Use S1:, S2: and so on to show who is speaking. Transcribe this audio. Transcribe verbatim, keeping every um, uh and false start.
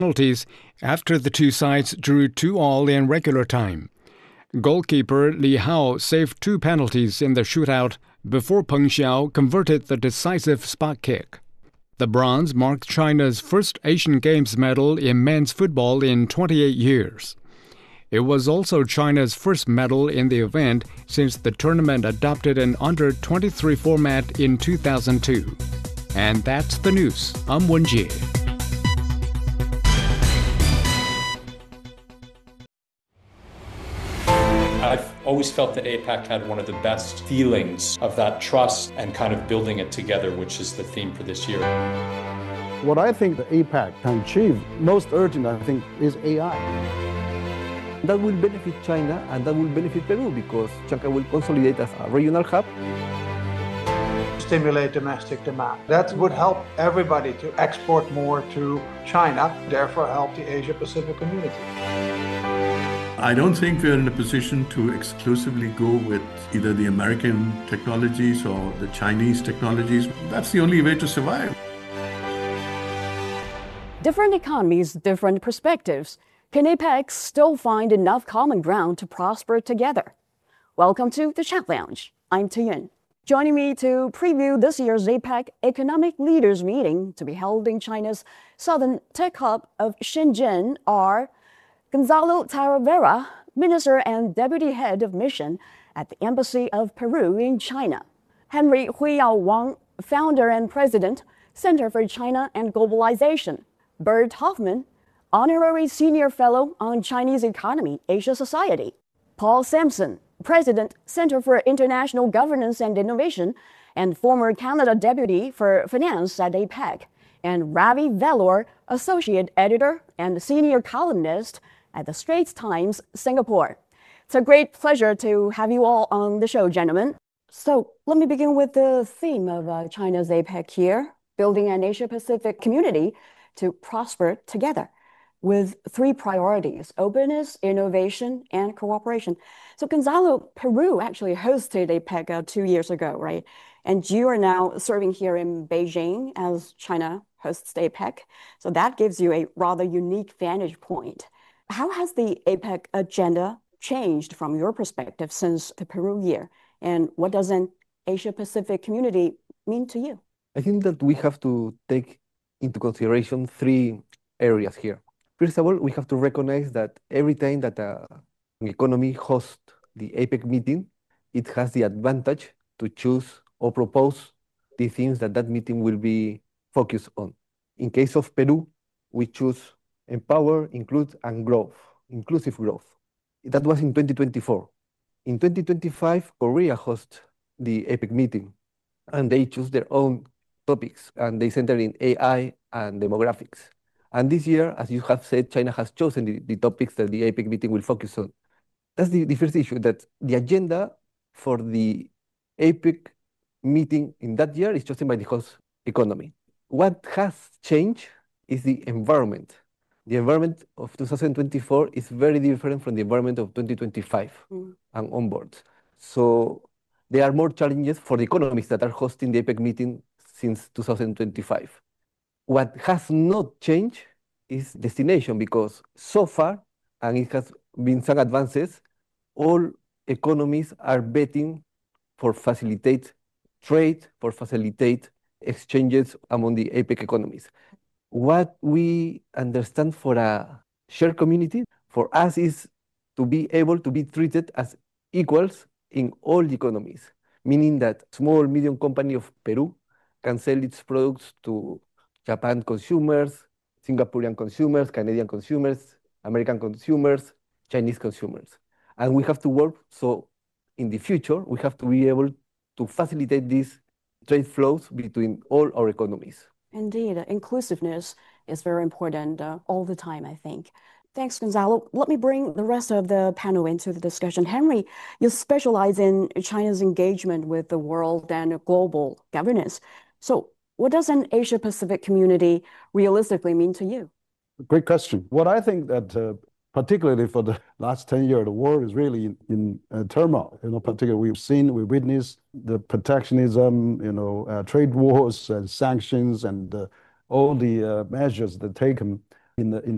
S1: penalties after the two sides drew two all in regular time. Goalkeeper Li Hao saved two penalties in the shootout before Peng Xiao converted the decisive spot kick. The bronze marked China's first Asian Games medal in men's football in twenty-eight years. It was also China's first medal in the event since the tournament adopted an under twenty-three format in two thousand two. And that's the news. I'm Wen Jie.
S2: I've always felt that APEC had one of the best feelings of that trust and kind of building it together, which is the theme for this year.
S3: What I think the APEC can achieve most urgent, I think, is A I.
S4: That will benefit China and that will benefit Peru because China will consolidate as a regional hub.
S5: Stimulate domestic demand. That would help everybody to export more to China, therefore help the Asia-Pacific community.
S6: I don't think we're in a position to exclusively go with either the American technologies or the Chinese technologies. That's the only way to survive.
S7: Different economies, different perspectives. Can APEC still find enough common ground to prosper together? Welcome to the Chat Lounge. I'm Tuyun. Joining me to preview this year's APEC Economic Leaders Meeting to be held in China's Southern Tech Hub of Shenzhen are Gonzalo Talavera, Minister and Deputy Head of Mission at the Embassy of Peru in China; Henry Huiyao Wang, Founder and President, Center for China and Globalization; Bert Hoffman, Honorary Senior Fellow on Chinese Economy, Asia Society; Paul Sampson, President, Center for International Governance and Innovation, and former Canada Deputy for Finance at APEC; and Ravi Vellore, Associate Editor and Senior Columnist at the Straits Times, Singapore. It's a great pleasure to have you all on the show, gentlemen. So let me begin with the theme of uh, China's APEC here, building an Asia-Pacific community to prosper together, with three priorities: openness, innovation, and cooperation. So Gonzalo, Peru actually hosted APEC uh, two years ago, right? And you are now serving here in Beijing as China hosts APEC. So that gives you a rather unique vantage point. How has the APEC agenda changed from your perspective since the Peru year? And what does an Asia-Pacific community mean to you?
S4: I think that we have to take into consideration three areas here. First of all, we have to recognize that every time that a, an economy hosts the APEC meeting, it has the advantage to choose or propose the things that that meeting will be focused on. In case of Peru, we choose empower, include, and growth, inclusive growth. That was in twenty twenty-four. In twenty twenty-five, Korea hosts the APEC meeting, and they choose their own topics, and they center in A I and demographics. And this year, as you have said, China has chosen the, the topics that the APEC meeting will focus on. That's the, the first issue, that the agenda for the APEC meeting in that year is chosen by the host economy. What has changed is the environment. The environment of two thousand twenty-four is very different from the environment of twenty twenty-five mm. and onwards. So there are more challenges for the economies that are hosting the APEC meeting since two thousand twenty-five. What has not changed is destination, because so far, and it has been some advances, all economies are betting for facilitate trade, for facilitate exchanges among the APEC economies. What we understand for a shared community, for us, is to be able to be treated as equals in all economies, meaning that small, medium company of Peru can sell its products to Japan consumers, Singaporean consumers, Canadian consumers, American consumers, Chinese consumers. And we have to work, so in the future, we have to be able to facilitate these trade flows between all our economies.
S7: Indeed, inclusiveness is very important uh, all the time, I think. Thanks, Gonzalo. Let me bring the rest of the panel into the discussion. Henry, you specialize in China's engagement with the world and global governance. So what does an Asia-Pacific community realistically mean to you?
S3: Great question. What I think that uh, particularly for the last ten years, the world is really in, in uh, turmoil. You know, particularly we've seen, we witnessed the protectionism, you know, uh, trade wars and sanctions and uh, all the uh, measures that are taken in the in